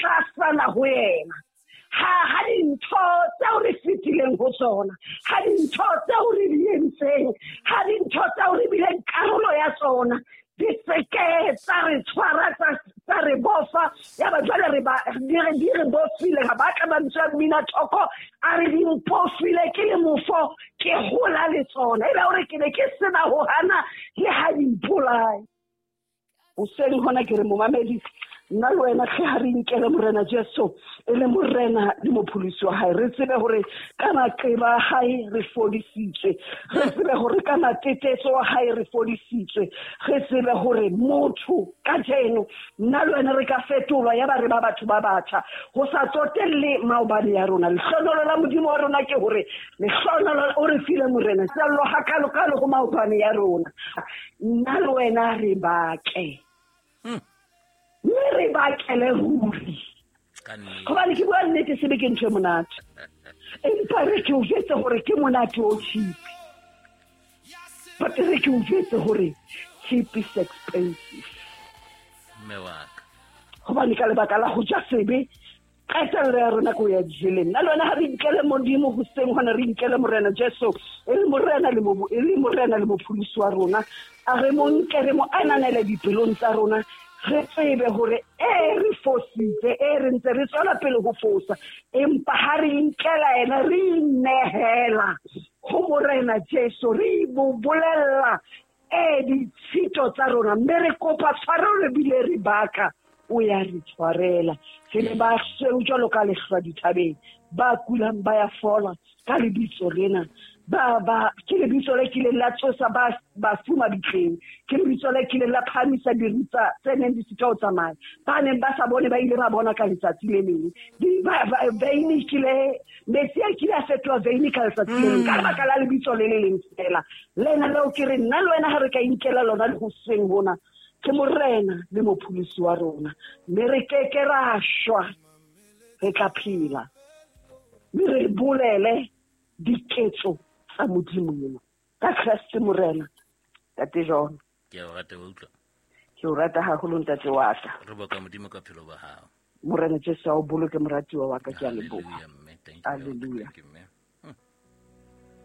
tlasana ho yena ha dintho tseo re fetileng ho tsona ha dintho tseo re di entseng ha dintho tseo re bileng karolo ya tsona di seke tsa re tshwara tsa re bofa ya ba jwale di re bofile ga ba ka ba ntse mina thoko a re di mpofile ke le mofo ke hola le tsona e ba hore ke ne ke sena ho hana le ha di mpolai o seng hona ke re momamedi nna le wena ge ha re nkele morena Jesu e le morena le mopholosi wa hae re tsebe hore kana qeba hae re fodisitswe re tsebe hore kana tetetso wa hae re fodisitswe re tsebe hore motho ka jeno nna le wena re ka fetolwa ya ba re ba batho ba batjha ho sa tsotelle maobane ya rona le hlonolo la modimo wa rona ke hore le hlonolo o re file morena sello hakalo kalo go maobane ya rona nna le wena re bake re bakele huri hobane ke bua nnete sebe ke ntho e monate empa re ke o jetse gore ke monate o cheap but re ke o jetse gore cheap is expensive mewaka hobane ka lebaka la go ja sebe qetelle ya rona go ya dijeleng nna le wena ha re nkele modimo go seng hona re nkele morena Jesu e le morena le mopholosi wa rona a re mo nkere mo ananele dipelong tsa rona re tsebe hore re fositse re ntse re tswela pele go fosa empa ha re nkela ena re nehela go morena Jesu re bolella ditshito tsa rona mme re kopa tshwaro re bile re baka o ya re tshwarela se le ba seu jalo ka legwa dithabeng ba kulang ba ya fola ka lebitso lena ba ke lebitso le kile la tsosa ba fuma bitleng ke lebitso le kile la phamisa diritsa tseneng di sitao tsamaya ba ne ba sa bone ba ile ba bona ka letsatsi le leng ba ini kile metsi a kile a fetwa veini ka letsatsi le leng ka baka la lebitso le leng fela lena leo ke re nna le wena ha re ka inkela lona le go seng hona ke morena le mopholosi wa rona mme re keke ra shwa re tla phela mme re bolele diketso tsa modimo ka Kristo morena tate John ke o rata utlwa ke o rata haholo ntate wa ka re boka modimo ka phelo ba hao morena Jesu a o boloke moratiwa wa ka ke a leboha hallelujah.